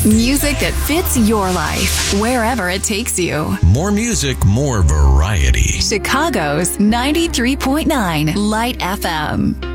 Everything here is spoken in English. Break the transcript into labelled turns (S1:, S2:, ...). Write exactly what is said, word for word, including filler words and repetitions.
S1: Music that fits your life, wherever it takes you.
S2: More music, more variety.
S1: Chicago's ninety-three point nine Light F M.